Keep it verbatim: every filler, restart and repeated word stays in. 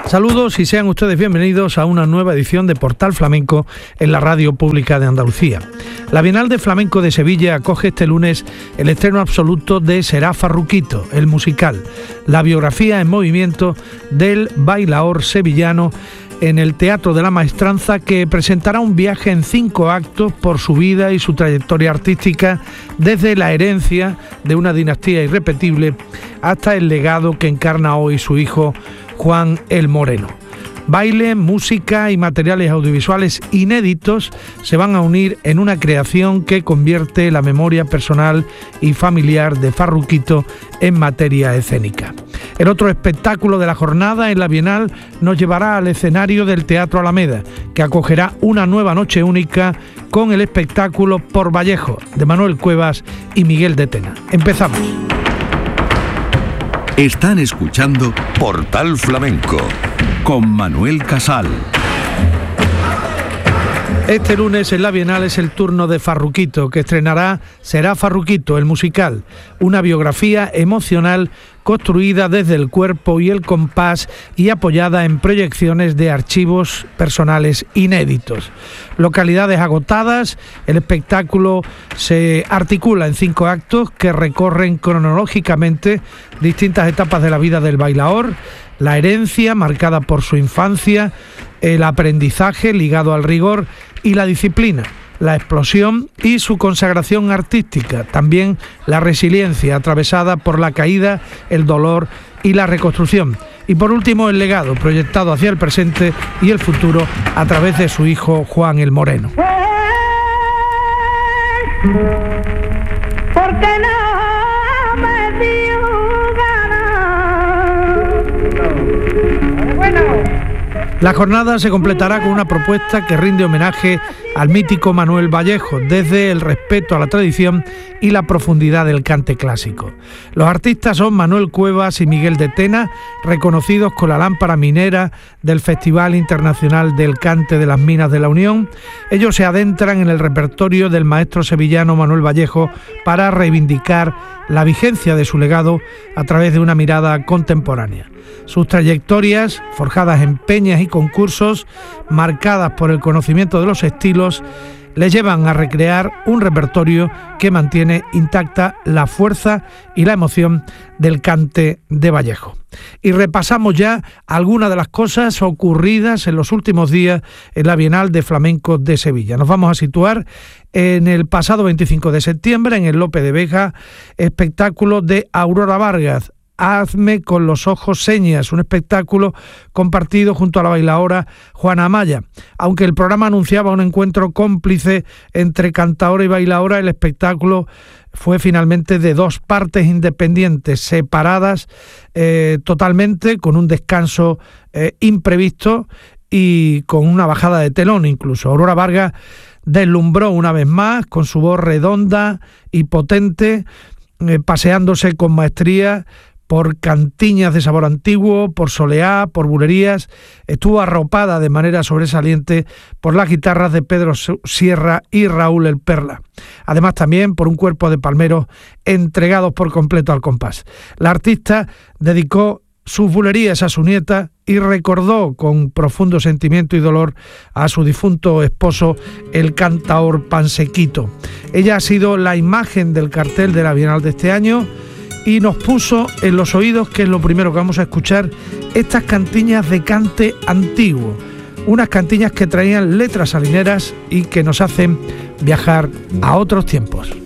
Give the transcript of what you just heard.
Saludos y sean ustedes bienvenidos a una nueva edición de Portal Flamenco en la Radio Pública de Andalucía. La Bienal de Flamenco de Sevilla acoge este lunes el estreno absoluto de Será Farruquito, el musical, la biografía en movimiento del bailaor sevillano en el Teatro de la Maestranza, que presentará un viaje en cinco actos por su vida y su trayectoria artística, desde la herencia de una dinastía irrepetible hasta el legado que encarna hoy su hijo Juan el Moreno. Baile, música y materiales audiovisuales inéditos se van a unir en una creación que convierte la memoria personal y familiar de Farruquito en materia escénica. El otro espectáculo de la jornada en la Bienal nos llevará al escenario del Teatro Alameda, que acogerá una nueva noche única con el espectáculo Por Vallejo, de Manuel Cuevas y Miguel de Tena. Empezamos. Están escuchando Portal Flamenco con Manuel Casal. Este lunes en la Bienal es el turno de Farruquito, que estrenará Será Farruquito, el musical, una biografía emocional construida desde el cuerpo y el compás y apoyada en proyecciones de archivos personales inéditos. Localidades agotadas, el espectáculo se articula en cinco actos que recorren cronológicamente distintas etapas de la vida del bailaor, la herencia marcada por su infancia, el aprendizaje ligado al rigor y la disciplina, la explosión y su consagración artística, también la resiliencia atravesada por la caída, el dolor y la reconstrucción. Y por último, el legado proyectado hacia el presente y el futuro a través de su hijo Juan el Moreno. ¿Por qué no me dio ganas? Bueno. La jornada se completará con una propuesta que rinde homenaje al mítico Manuel Vallejo, desde el respeto a la tradición y la profundidad del cante clásico. Los artistas son Manuel Cuevas y Miguel de Tena, reconocidos con la lámpara minera del Festival Internacional del Cante de las Minas de la Unión. Ellos se adentran en el repertorio del maestro sevillano Manuel Vallejo para reivindicar la vigencia de su legado a través de una mirada contemporánea. Sus trayectorias, forjadas en peñas y concursos, marcadas por el conocimiento de los estilos, les llevan a recrear un repertorio que mantiene intacta la fuerza y la emoción del cante de Vallejo. Y repasamos ya algunas de las cosas ocurridas en los últimos días en la Bienal de Flamenco de Sevilla. Nos vamos a situar en el pasado veinticinco de septiembre en el Lope de Vega, espectáculo de Aurora Vargas, Hazme con los ojos señas, un espectáculo compartido junto a la bailaora Juana Amaya. Aunque el programa anunciaba un encuentro cómplice entre cantaora y bailaora, el espectáculo fue finalmente de dos partes independientes, separadas eh, totalmente, con un descanso eh, imprevisto y con una bajada de telón incluso. Aurora Vargas deslumbró una vez más con su voz redonda y potente, eh, paseándose con maestría por cantiñas de sabor antiguo, por soleá, por bulerías. Estuvo arropada de manera sobresaliente por las guitarras de Pedro Sierra y Raúl El Perla. Además también por un cuerpo de palmeros entregados por completo al compás. La artista dedicó sus bulerías a su nieta y recordó con profundo sentimiento y dolor a su difunto esposo, el cantaor Pansequito. Ella ha sido la imagen del cartel de la Bienal de este año y nos puso en los oídos, que es lo primero que vamos a escuchar, estas cantiñas de cante antiguo, unas cantiñas que traían letras salineras y que nos hacen viajar a otros tiempos.